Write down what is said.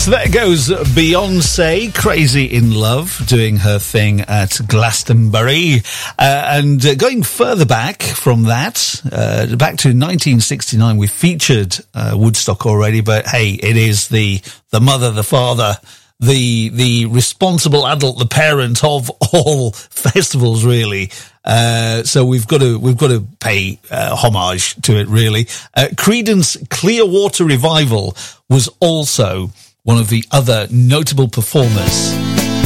So there goes Beyonce, Crazy in Love, doing her thing at Glastonbury. And going further back from that, back to 1969, we featured Woodstock already, but hey, it is the mother, the father, the responsible adult, the parent of all festivals, really. So we've got to pay homage to it, really. Creedence Clearwater Revival was also one of the other notable performers